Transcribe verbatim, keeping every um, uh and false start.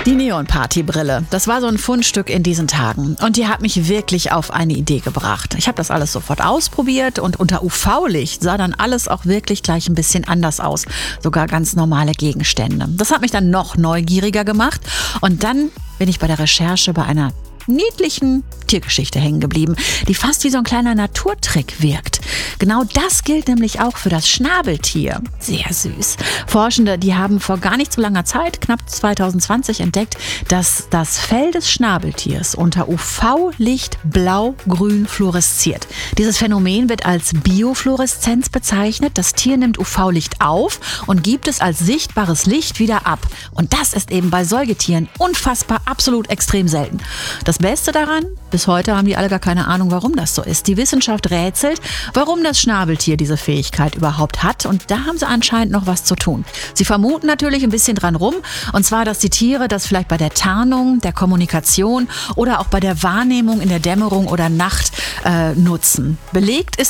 Die Neon-Party-Brille, das war so ein Fundstück in diesen Tagen. Und die hat mich wirklich auf eine Idee gebracht. Ich habe das alles sofort ausprobiert und unter U V-Licht sah dann alles auch wirklich gleich ein bisschen anders aus. Sogar ganz normale Gegenstände. Das hat mich dann noch neugieriger gemacht. Und dann bin ich bei der Recherche bei einer niedlichen Tiergeschichte hängen geblieben, die fast wie so ein kleiner Naturtrick wirkt. Genau das gilt nämlich auch für das Schnabeltier. Sehr süß. Forschende, die haben vor gar nicht so langer Zeit, knapp zwanzig zwanzig, entdeckt, dass das Fell des Schnabeltiers unter U V-Licht blau-grün fluoresziert. Dieses Phänomen wird als Biofluoreszenz bezeichnet. Das Tier nimmt U V-Licht auf und gibt es als sichtbares Licht wieder ab. Und das ist eben bei Säugetieren unfassbar absolut extrem selten. Das Beste daran, bis heute haben die alle gar keine Ahnung, warum das so ist. Die Wissenschaft rätselt, warum das Schnabeltier diese Fähigkeit überhaupt hat. Und da haben sie anscheinend noch was zu tun. Sie vermuten natürlich ein bisschen dran rum. Und zwar, dass die Tiere das vielleicht bei der Tarnung, der Kommunikation oder auch bei der Wahrnehmung in der Dämmerung oder Nacht äh, nutzen. Belegt ist